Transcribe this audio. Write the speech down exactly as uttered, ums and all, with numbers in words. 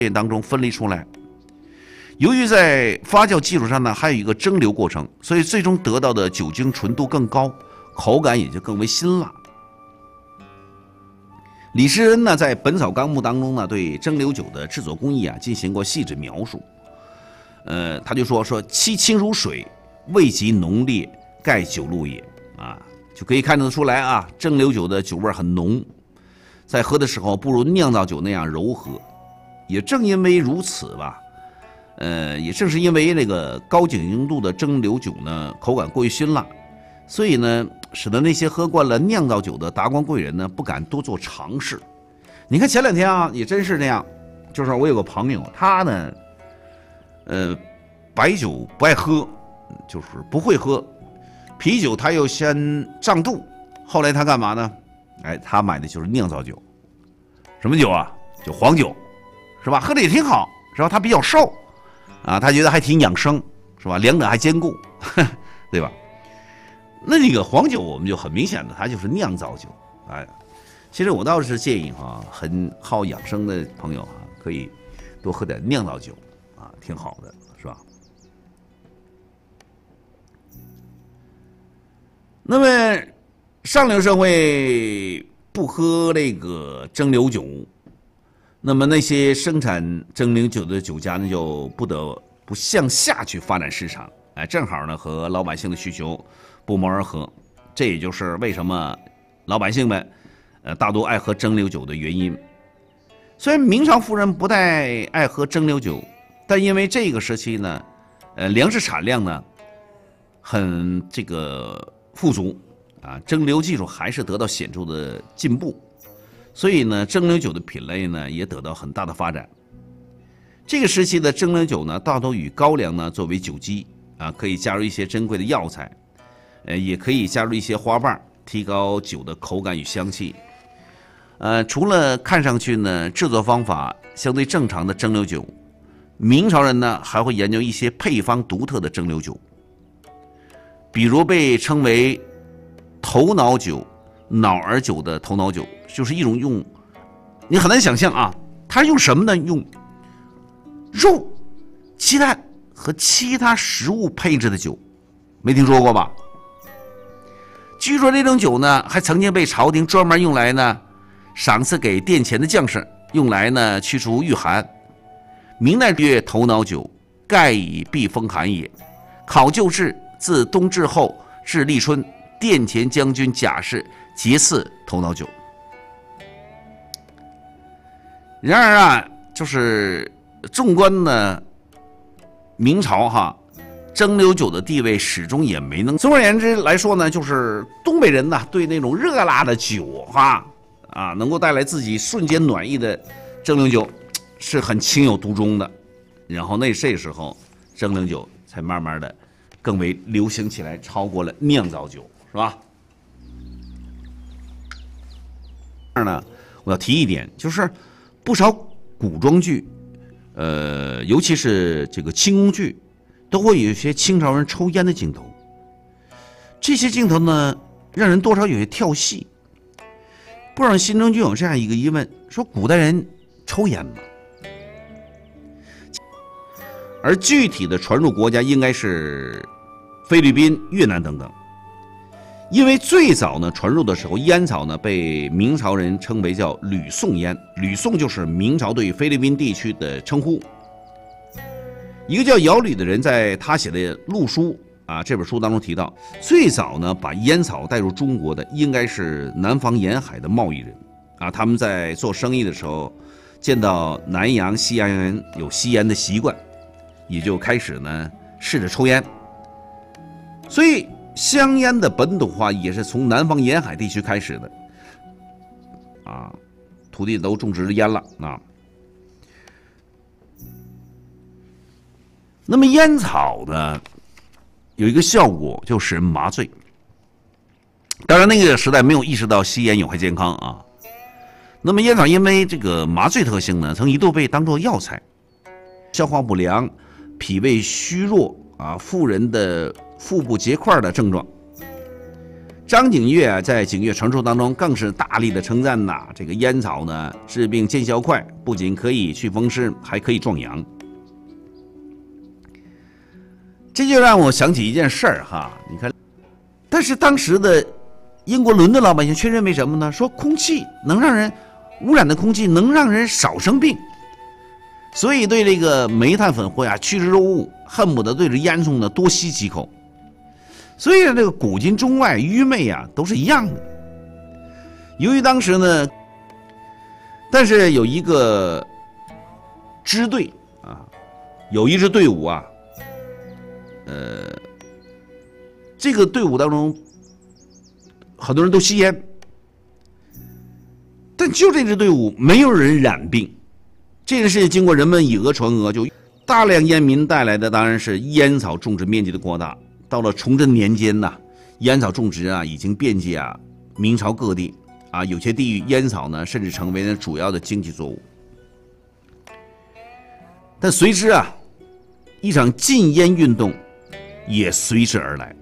当中分离出来。由于在发酵基础上呢，还有一个蒸馏过程，所以最终得到的酒精纯度更高，口感也就更为辛辣。李时珍呢，在《本草纲目》当中呢，对蒸馏酒的制作工艺啊进行过细致描述。呃，他就说说其清如水，味极浓烈，盖酒露也啊，就可以看得出来啊，蒸馏酒的酒味很浓，在喝的时候不如酿造酒那样柔和。也正因为如此吧。呃，也正是因为那个高酒精度的蒸馏酒呢，口感过于辛辣，所以呢，使得那些喝惯了酿造酒的达官贵人呢，不敢多做尝试。你看前两天啊，也真是那样，就是我有个朋友，他呢，呃，白酒不爱喝，就是不会喝，啤酒他又先胀肚，后来他干嘛呢？哎，他买的就是酿造酒，什么酒啊？就黄酒，是吧？喝的也挺好，是吧？他比较瘦。啊，他觉得还挺养生，是吧？两者还兼顾，对吧？那这个黄酒，我们就很明显的，它就是酿造酒。哎，其实我倒是建议哈、啊，很好养生的朋友啊，可以多喝点酿造酒啊，挺好的，是吧？那么上流社会不喝那个蒸馏酒。那么那些生产蒸馏酒的酒家呢，就不得不向下去发展市场，哎，正好呢和老百姓的需求不谋而合，这也就是为什么老百姓们，呃，大多爱喝蒸馏酒的原因。虽然明朝夫人不太爱喝蒸馏酒，但因为这个时期呢，呃，粮食产量呢很这个富足啊，蒸馏技术还是得到显著的进步。所以呢，蒸馏酒的品类呢也得到很大的发展。这个时期的蒸馏酒呢，大多以高粱呢作为酒基啊，可以加入一些珍贵的药材，呃，也可以加入一些花瓣，提高酒的口感与香气。呃，除了看上去呢制作方法相对正常的蒸馏酒，明朝人呢还会研究一些配方独特的蒸馏酒，比如被称为头脑酒、脑儿酒的头脑酒。就是一种用，你很难想象啊，它用什么呢？用肉、鸡蛋和其他食物配制的酒，没听说过吧？据说这种酒呢，还曾经被朝廷专门用来呢赏赐给殿前的将士，用来呢驱除御寒。明代曰头脑酒，盖以避风寒也。考究制，自冬至后至立春，殿前将军甲士节赐头脑酒。然而啊，就是纵观呢明朝哈，蒸馏酒的地位始终也没能。总而言之来说呢，就是东北人呢对那种热辣的酒哈啊，能够带来自己瞬间暖意的蒸馏酒是很情有独钟的。然后那这时候蒸馏酒才慢慢的更为流行起来，超过了酿造酒，是吧？二呢，我要提一点，就是不少古装剧，呃，尤其是这个清宫剧，都会有一些清朝人抽烟的镜头。这些镜头呢，让人多少有些跳戏。不少心中就有这样一个疑问：说古代人抽烟吗？而具体的传入国家应该是菲律宾、越南等等。因为最早呢传入的时候，烟草呢被明朝人称为叫吕宋烟，吕宋就是明朝对菲律宾地区的称呼。一个叫姚吕的人在他写的《陆书》啊这本书当中提到，最早呢把烟草带入中国的应该是南方沿海的贸易人啊，他们在做生意的时候见到南洋、西洋人有吸烟的习惯，也就开始呢试着抽烟，所以香烟的本土化也是从南方沿海地区开始的，啊，土地都种植烟了啊。那么烟草呢，有一个效果就使人麻醉。当然，那个时代没有意识到吸烟有害健康啊。那么烟草因为这个麻醉特性呢，曾一度被当作药材，消化不良、脾胃虚弱啊，妇人的腹部结块的症状， 张景岳啊，在《景岳传说》当中更是大力的称赞呐，这个烟草呢治病见效快，不仅可以祛风湿，还可以壮阳。这就让我想起一件事儿哈，你看，但是当时的英国伦敦老百姓却认为什么呢？说空气能让人污染的空气能让人少生病，所以对这个煤炭粉或呀去之肉物，恨不得对着烟囱呢多吸几口。所以这个古今中外愚昧啊都是一样的。由于当时呢，但是有一个支队啊，有一支队伍啊，呃，这个队伍当中很多人都吸烟，但就这支队伍没有人染病。这件事情经过人们以讹传讹，就大量烟民带来的当然是烟草种植面积的扩大。到了崇祯年间呐，烟草种植啊已经遍及啊明朝各地啊，有些地域烟草呢甚至成为了主要的经济作物。但随之啊，一场禁烟运动也随之而来。